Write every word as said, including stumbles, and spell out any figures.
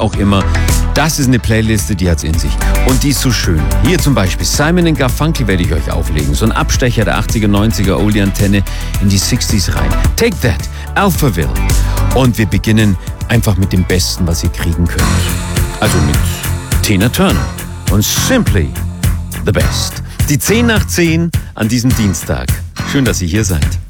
auch immer. Das ist eine Playliste, die hat's in sich. Und die ist so schön. Hier zum Beispiel Simon and Garfunkel werde ich euch auflegen. So ein Abstecher der achtziger, neunziger Oldie-Antenne in die sechziger rein. Take That, Alphaville. Und wir beginnen einfach mit dem Besten, was ihr kriegen könnt. Also mit Tina Turner und Simply the Best. Die zehn nach zehn an diesem Dienstag. Schön, dass ihr hier seid.